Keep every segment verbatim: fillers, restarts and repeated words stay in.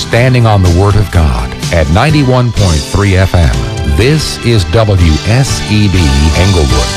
standing on the Word of God at ninety-one point three F M. This is W S E D Englewood.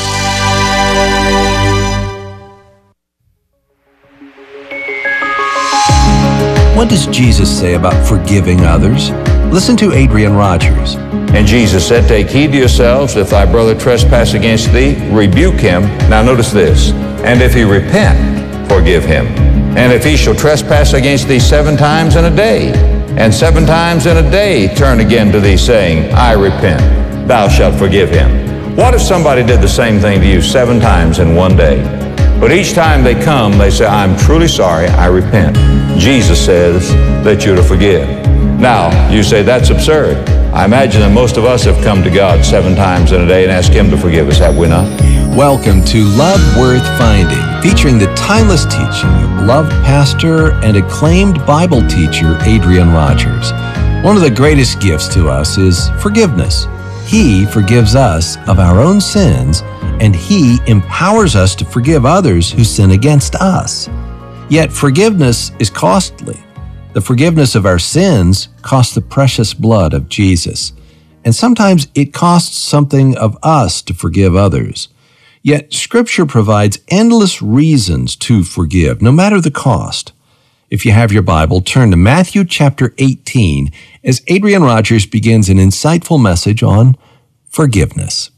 What does Jesus say about forgiving others? Listen to Adrian Rogers. And Jesus said, "Take heed to yourselves, if thy brother trespass against thee, rebuke him." Now notice this, "And if he repent, forgive him. And if he shall trespass against thee seven times in a day, and seven times in a day turn again to thee, saying, I repent, thou shalt forgive him." What if somebody did the same thing to you seven times in one day? But each time they come, they say, "I'm truly sorry, I repent." Jesus says that you're to forgive. Now, you say, that's absurd. I imagine that most of us have come to God seven times in a day and asked Him to forgive us, have we not? Welcome to Love Worth Finding, featuring the timeless teaching of beloved pastor and acclaimed Bible teacher Adrian Rogers. One of the greatest gifts to us is forgiveness. He forgives us of our own sins, and He empowers us to forgive others who sin against us. Yet forgiveness is costly. The forgiveness of our sins costs the precious blood of Jesus. And sometimes it costs something of us to forgive others. Yet Scripture provides endless reasons to forgive, no matter the cost. If you have your Bible, turn to Matthew chapter eighteen as Adrian Rogers begins an insightful message on forgiveness.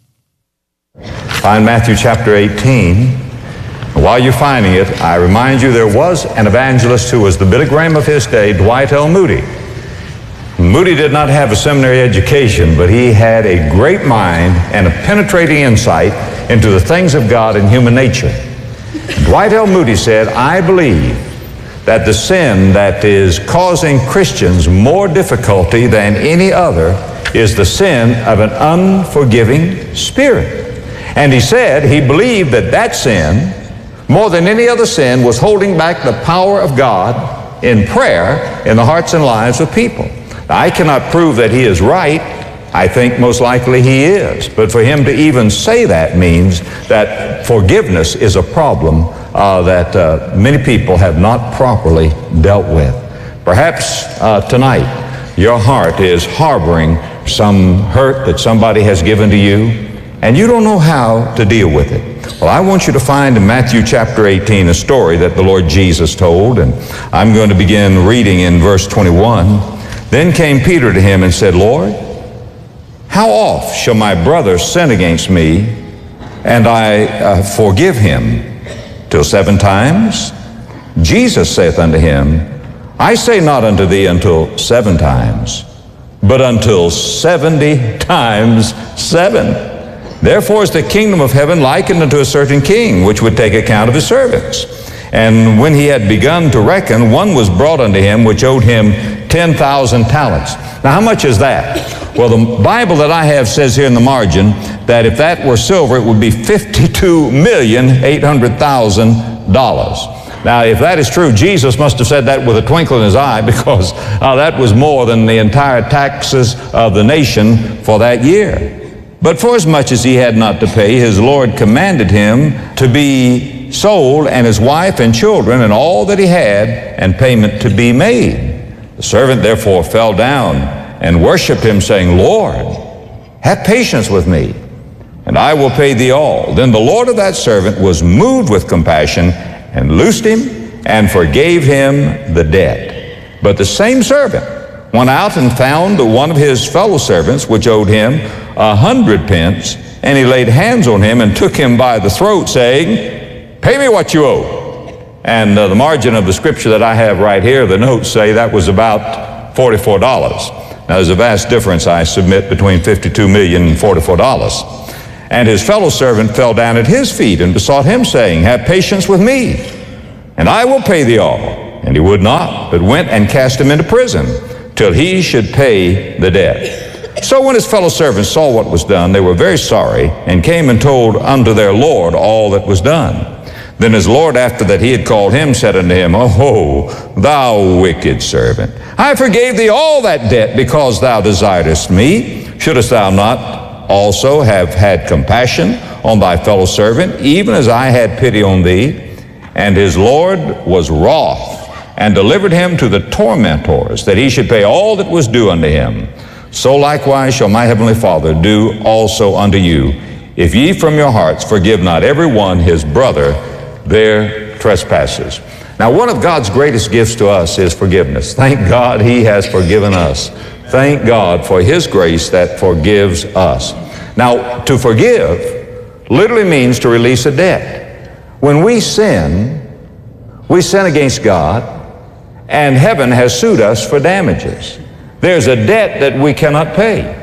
Find Matthew chapter eighteen. While you're finding it, I remind you there was an evangelist who was the Billy Graham of his day, Dwight L. Moody. Moody did not have a seminary education, but he had a great mind and a penetrating insight into the things of God and human nature. Dwight L. Moody said, "I believe that the sin that is causing Christians more difficulty than any other is the sin of an unforgiving spirit." And he said he believed that that sin, more than any other sin, was holding back the power of God in prayer in the hearts and lives of people. Now, I cannot prove that he is right. I think most likely he is. But for him to even say that means that forgiveness is a problem uh, that uh, many people have not properly dealt with. Perhaps uh, tonight your heart is harboring some hurt that somebody has given to you, and you don't know how to deal with it. Well, I want you to find in Matthew chapter eighteen a story that the Lord Jesus told, and I'm going to begin reading in verse twenty-one. "Then came Peter to him and said, Lord, how oft shall my brother sin against me, and I uh, forgive him? Till seven times? Jesus saith unto him, I say not unto thee until seven times, but until seventy times seven. Therefore is the kingdom of heaven likened unto a certain king, which would take account of his servants. And when he had begun to reckon, one was brought unto him, which owed him ten thousand talents. Now, how much is that? Well, the Bible that I have says here in the margin that if that were silver, it would be fifty-two million eight hundred thousand dollars. Now, if that is true, Jesus must have said that with a twinkle in his eye, because uh, that was more than the entire taxes of the nation for that year. But forasmuch as he had not to pay, his Lord commanded him to be sold, and his wife and children, and all that he had, and payment to be made. The servant therefore fell down and worshipped him, saying, Lord, have patience with me, and I will pay thee all. Then the Lord of that servant was moved with compassion, and loosed him, and forgave him the debt. But the same servant went out and found one of his fellow servants, which owed him a hundred pence, and he laid hands on him and took him by the throat, saying, Pay me what you owe. And uh, the margin of the scripture that I have right here, the notes say that was about forty-four dollars. Now, there's a vast difference, I submit, between fifty-two million and forty-four dollars. And his fellow servant fell down at his feet and besought him, saying, Have patience with me, and I will pay thee all. And he would not, but went and cast him into prison, till he should pay the debt. So when his fellow servants saw what was done, they were very sorry, and came and told unto their Lord all that was done. Then his Lord, after that he had called him, said unto him, Oh, thou wicked servant, I forgave thee all that debt, because thou desiredest me. Shouldest thou not also have had compassion on thy fellow servant, even as I had pity on thee? And his Lord was wroth, and delivered him to the tormentors, that he should pay all that was due unto him. So likewise shall my heavenly Father do also unto you, if ye from your hearts forgive not every one his brother their trespasses. Now, one of God's greatest gifts to us is forgiveness. Thank God he has forgiven us. Thank God for his grace that forgives us. Now, to forgive literally means to release a debt. When we sin, we sin against God, and heaven has sued us for damages. There's a debt that we cannot pay.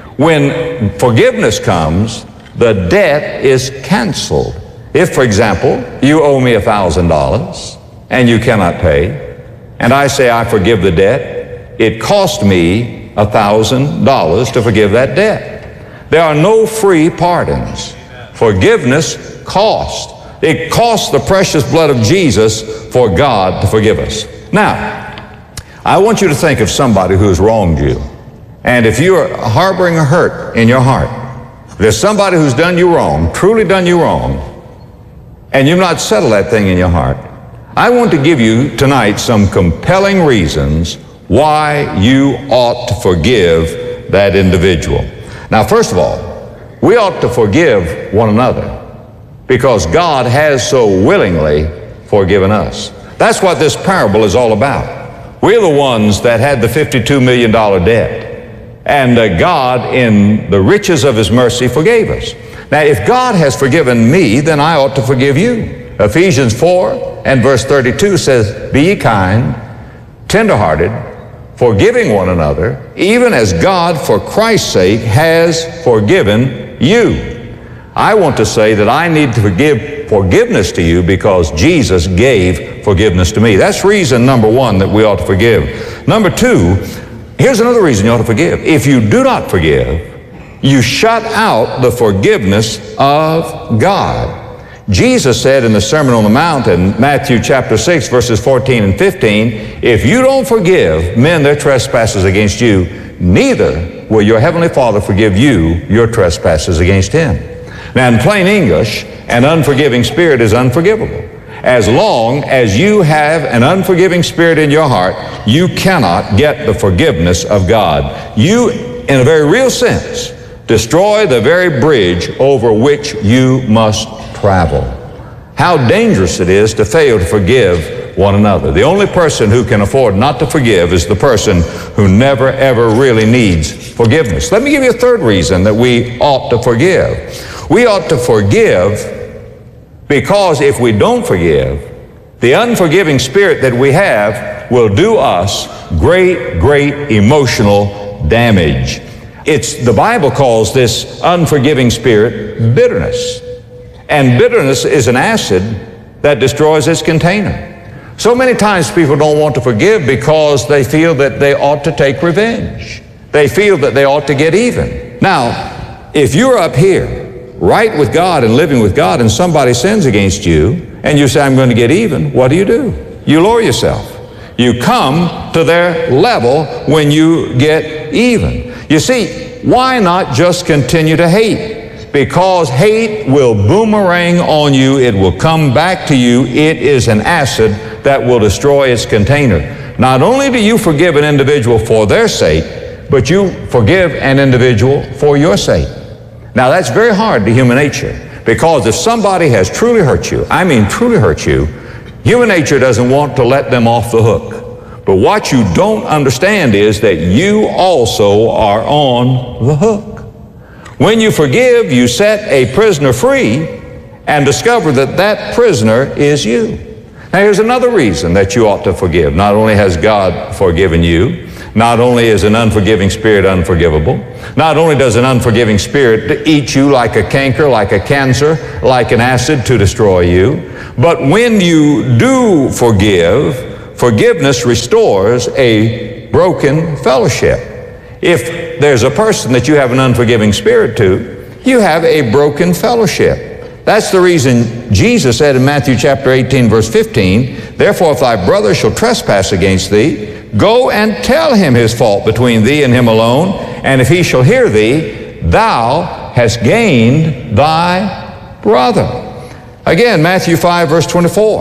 When forgiveness comes, the debt is canceled. If, for example, you owe me a thousand dollars and you cannot pay, and I say I forgive the debt, it cost me a thousand dollars to forgive that debt. There are no free pardons. Forgiveness costs. It costs the precious blood of Jesus for God to forgive us. Now, I want you to think of somebody who has wronged you. And if you are harboring a hurt in your heart, there's somebody who's done you wrong, truly done you wrong, and you've not settled that thing in your heart, I want to give you tonight some compelling reasons why you ought to forgive that individual. Now, first of all, we ought to forgive one another because God has so willingly forgiven us. That's what this parable is all about. We're the ones that had the fifty-two million dollar debt. And uh, God, in the riches of his mercy, forgave us. Now, if God has forgiven me, then I ought to forgive you. Ephesians four and verse thirty-two says, be ye kind, tenderhearted, forgiving one another, even as God, for Christ's sake, has forgiven you. I want to say that I need to forgive forgiveness to you because Jesus gave forgiveness to me. That's reason number one that we ought to forgive. Number two, here's another reason you ought to forgive. If you do not forgive, you shut out the forgiveness of God. Jesus said in the Sermon on the Mount in Matthew chapter six, verses fourteen and fifteen, if you don't forgive men their trespasses against you, neither will your heavenly Father forgive you your trespasses against him. Now, in plain English, an unforgiving spirit is unforgivable. As long as you have an unforgiving spirit in your heart, you cannot get the forgiveness of God. You, in a very real sense, destroy the very bridge over which you must travel. How dangerous it is to fail to forgive one another. The only person who can afford not to forgive is the person who never, ever really needs forgiveness. Let me give you a third reason that we ought to forgive. We ought to forgive because if we don't forgive, the unforgiving spirit that we have will do us great, great emotional damage. It's, the Bible calls this unforgiving spirit bitterness. And bitterness is an acid that destroys its container. So many times people don't want to forgive because they feel that they ought to take revenge. They feel that they ought to get even. Now, if you're up here, right with God and living with God, and somebody sins against you, and you say, I'm going to get even, what do you do? You lower yourself. You come to their level when you get even. You see, why not just continue to hate? Because hate will boomerang on you. It will come back to you. It is an acid that will destroy its container. Not only do you forgive an individual for their sake, but you forgive an individual for your sake. Now, that's very hard to human nature, because if somebody has truly hurt you, I mean truly hurt you, human nature doesn't want to let them off the hook. But what you don't understand is that you also are on the hook. When you forgive, you set a prisoner free and discover that that prisoner is you. Now, here's another reason that you ought to forgive. Not only has God forgiven you, not only is an unforgiving spirit unforgivable, not only does an unforgiving spirit eat you like a canker, like a cancer, like an acid to destroy you, but when you do forgive, forgiveness restores a broken fellowship. If there's a person that you have an unforgiving spirit to, you have a broken fellowship. That's the reason Jesus said in Matthew chapter eighteen, verse fifteen, therefore if thy brother shall trespass against thee, go and tell him his fault between thee and him alone, and if he shall hear thee, thou hast gained thy brother. Again, Matthew five, verse twenty-four,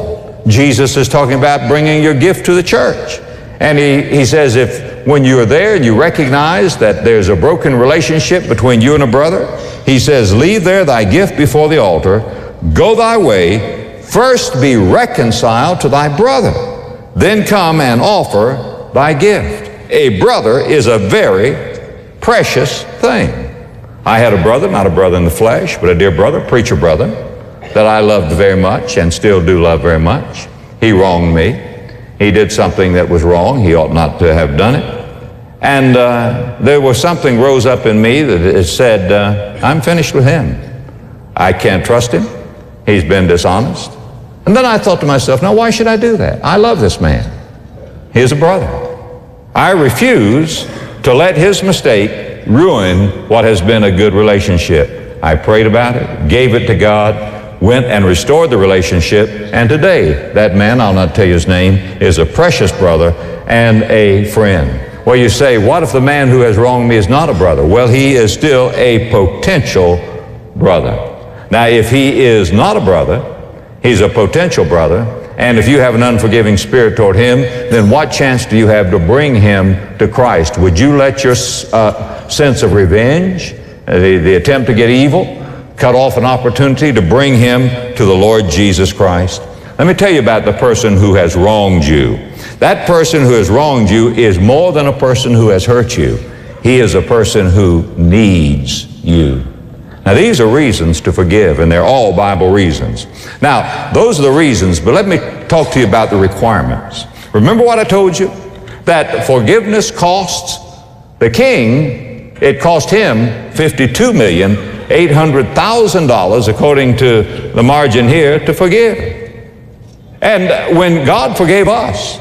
Jesus is talking about bringing your gift to the church. And he, he says, if when you're there and you recognize that there's a broken relationship between you and a brother, he says, leave there thy gift before the altar, go thy way, first be reconciled to thy brother, then come and offer thy gift. A brother is a very precious thing. I had a brother, not a brother in the flesh, but a dear brother, preacher brother, that I loved very much and still do love very much. He wronged me. He did something that was wrong. He ought not to have done it. And uh, there was something rose up in me that it said, uh, I'm finished with him. I can't trust him. He's been dishonest. And then I thought to myself, now why should I do that? I love this man. He's a brother. I refuse to let his mistake ruin what has been a good relationship. I prayed about it, gave it to God, went and restored the relationship, and today that man, I'll not tell you his name, is a precious brother and a friend. Well, you say, what if the man who has wronged me is not a brother? Well, he is still a potential brother. Now, if he is not a brother, he's a potential brother, and if you have an unforgiving spirit toward him, then what chance do you have to bring him to Christ? Would you let your uh, sense of revenge, uh, the, the attempt to get evil, cut off an opportunity to bring him to the Lord Jesus Christ? Let me tell you about the person who has wronged you. That person who has wronged you is more than a person who has hurt you. He is a person who needs you. Now, these are reasons to forgive, and they're all Bible reasons. Now, those are the reasons, but let me talk to you about the requirements. Remember what I told you? That forgiveness costs the king, it cost him fifty-two million eight hundred thousand dollars, according to the margin here, to forgive. And when God forgave us,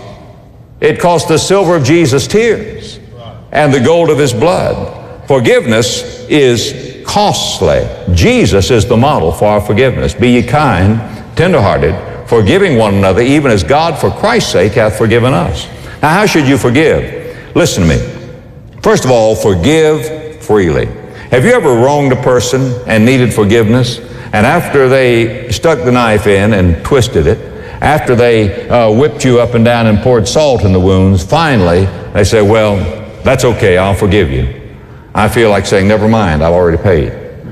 it cost the silver of Jesus' tears and the gold of his blood. Forgiveness is costly. Jesus is the model for our forgiveness. Be ye kind, tenderhearted, forgiving one another, even as God for Christ's sake hath forgiven us. Now, how should you forgive? Listen to me. First of all, forgive freely. Have you ever wronged a person and needed forgiveness, and after they stuck the knife in and twisted it, after they uh, whipped you up and down and poured salt in the wounds, finally they say, well, that's okay, I'll forgive you. I feel like saying, never mind, I've already paid.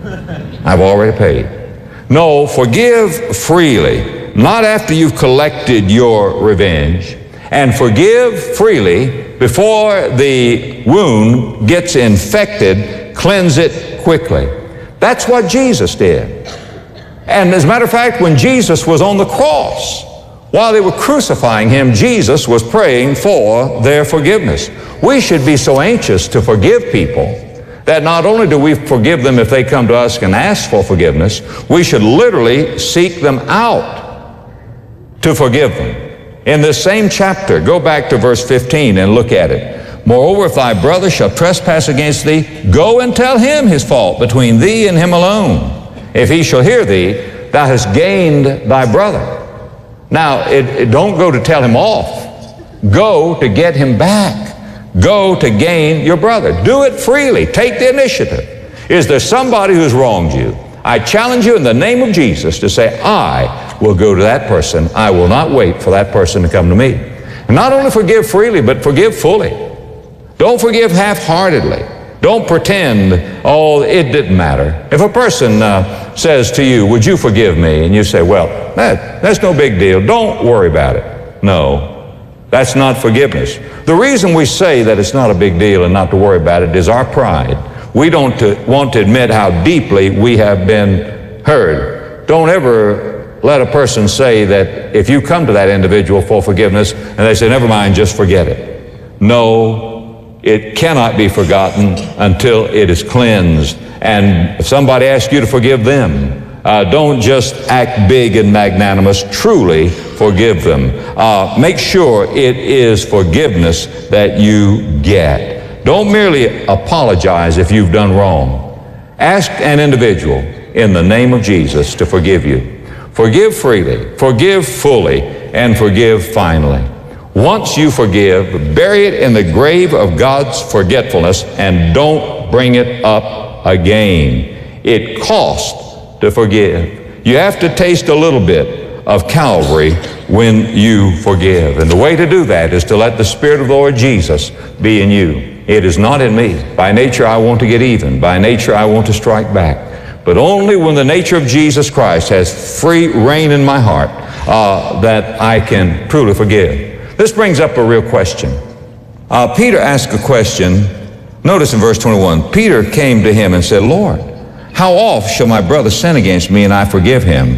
I've already paid. No, forgive freely, not after you've collected your revenge, and forgive freely before the wound gets infected. Cleanse it quickly. That's what Jesus did. And as a matter of fact, when Jesus was on the cross, while they were crucifying him, Jesus was praying for their forgiveness. We should be so anxious to forgive people that not only do we forgive them if they come to us and ask for forgiveness, we should literally seek them out to forgive them. In this same chapter, go back to verse fifteen and look at it. Moreover, if thy brother shall trespass against thee, go and tell him his fault between thee and him alone. If he shall hear thee, thou hast gained thy brother. Now, it, it, don't go to tell him off. Go to get him back. Go to gain your brother. Do it freely. Take the initiative. Is there somebody who's wronged you? I challenge you in the name of Jesus to say, I will go to that person. I will not wait for that person to come to me. And not only forgive freely, but forgive fully. Don't forgive half-heartedly. Don't pretend, oh, it didn't matter. If a person uh, says to you, would you forgive me? And you say, well, that, that's no big deal. Don't worry about it. No, that's not forgiveness. The reason we say that it's not a big deal and not to worry about it is our pride. We don't to, want to admit how deeply we have been hurt. Don't ever let a person say that if you come to that individual for forgiveness and they say, never mind, just forget it. No. It cannot be forgotten until it is cleansed. And if somebody asks you to forgive them, uh, don't just act big and magnanimous. Truly forgive them. Uh, make sure it is forgiveness that you get. Don't merely apologize if you've done wrong. Ask an individual in the name of Jesus to forgive you. Forgive freely, forgive fully, and forgive finally. Once you forgive, bury it in the grave of God's forgetfulness and don't bring it up again. It costs to forgive. You have to taste a little bit of Calvary when you forgive. And the way to do that is to let the Spirit of the Lord Jesus be in you. It is not in me. By nature, I want to get even. By nature, I want to strike back. But only when the nature of Jesus Christ has free reign in my heart uh, that I can truly forgive. This brings up a real question. Uh, Peter asked a question. Notice in verse twenty-one, Peter came to him and said, Lord, how oft shall my brother sin against me and I forgive him?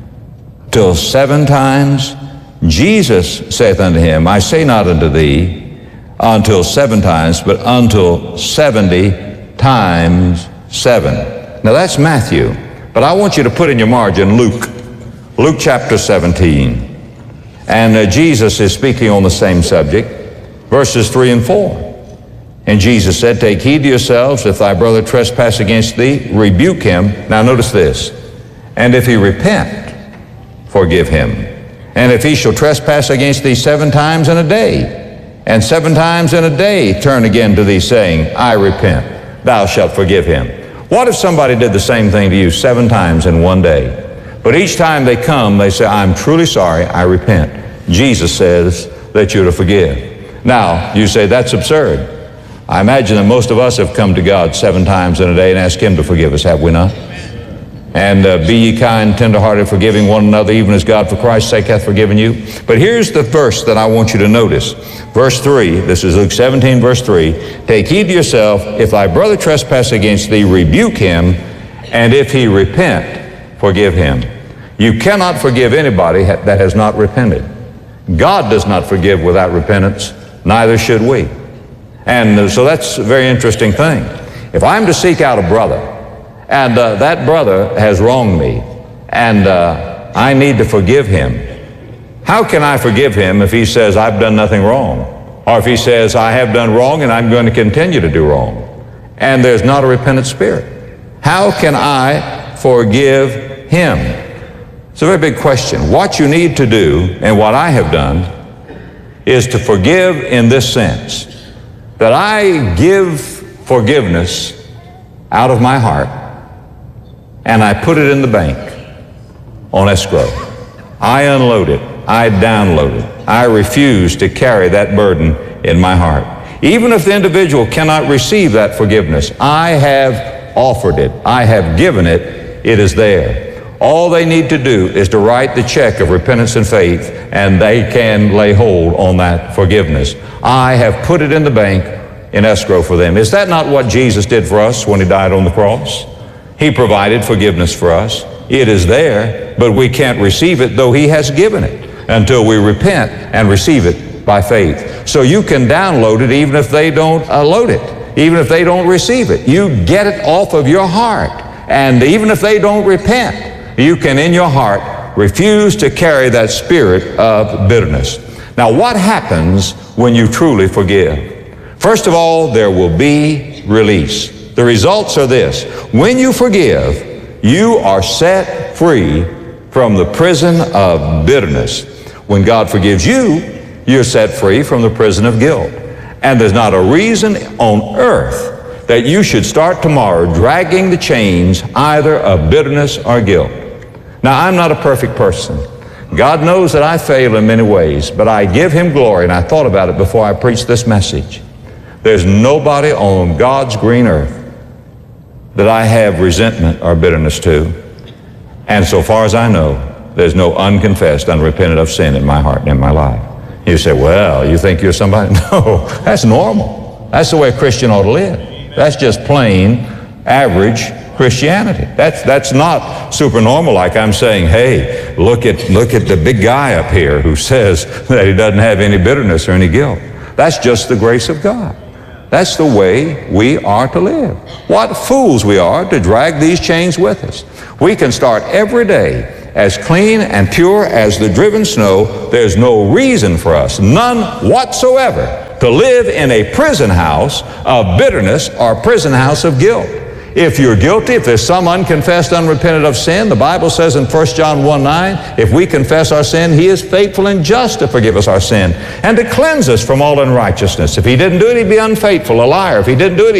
Till seven times? Jesus saith unto him, I say not unto thee until seven times, but until seventy times seven. Now that's Matthew, but I want you to put in your margin Luke, Luke chapter seventeen. And uh, Jesus is speaking on the same subject, verses three and four. And Jesus said, take heed to yourselves, if thy brother trespass against thee, rebuke him. Now notice this, and if he repent, forgive him. And if he shall trespass against thee seven times in a day, and seven times in a day turn again to thee, saying, I repent, thou shalt forgive him. What if somebody did the same thing to you seven times in one day? But each time they come, they say, I'm truly sorry, I repent. Jesus says that you're to forgive. Now, you say, that's absurd. I imagine that most of us have come to God seven times in a day and asked Him to forgive us, have we not? And uh, be ye kind, tenderhearted, forgiving one another, even as God for Christ's sake hath forgiven you. But here's the verse that I want you to notice. Verse three, this is Luke seventeen, verse three. Take heed to yourself, if thy brother trespass against thee, rebuke him, and if he repent, forgive him. You cannot forgive anybody that has not repented. God does not forgive without repentance, neither should we. And uh, so that's a very interesting thing. If I'm to seek out a brother, and uh, that brother has wronged me, and uh, I need to forgive him, how can I forgive him if he says I've done nothing wrong? Or if he says I have done wrong and I'm going to continue to do wrong, and there's not a repentant spirit? How can I forgive him? It's a very big question. What you need to do, and what I have done, is to forgive in this sense, that I give forgiveness out of my heart and I put it in the bank on escrow. I unload it. I download it. I refuse to carry that burden in my heart. Even if the individual cannot receive that forgiveness, I have offered it. I have given it. It is there. All they need to do is to write the check of repentance and faith, and they can lay hold on that forgiveness. I have put it in the bank in escrow for them. Is that not what Jesus did for us when He died on the cross? He provided forgiveness for us. It is there, but we can't receive it, though He has given it, until we repent and receive it by faith. So you can download it even if they don't uh, load it, even if they don't receive it. You get it off of your heart. And even if they don't repent, you can in your heart refuse to carry that spirit of bitterness. Now, what happens when you truly forgive? First of all, there will be release. The results are this. When you forgive, you are set free from the prison of bitterness. When God forgives you, you're set free from the prison of guilt. And there's not a reason on earth that you should start tomorrow dragging the chains either of bitterness or guilt. Now, I'm not a perfect person. God knows that I fail in many ways, but I give Him glory, and I thought about it before I preached this message. There's nobody on God's green earth that I have resentment or bitterness to. And so far as I know, there's no unconfessed, unrepented of sin in my heart and in my life. You say, well, you think you're somebody? No, that's normal. That's the way a Christian ought to live. That's just plain, average Christianity. That's that's not super normal, like I'm saying, hey, look at look at the big guy up here who says that he doesn't have any bitterness or any guilt. That's just the grace of God. That's the way we are to live. What fools we are to drag these chains with us. We can start every day as clean and pure as the driven snow. There's no reason for us, none whatsoever, to live in a prison house of bitterness or prison house of guilt. If you're guilty, if there's some unconfessed, unrepented of sin, the Bible says in First John one nine, if we confess our sin, He is faithful and just to forgive us our sin and to cleanse us from all unrighteousness. If He didn't do it, He'd be unfaithful, a liar. If He didn't do it,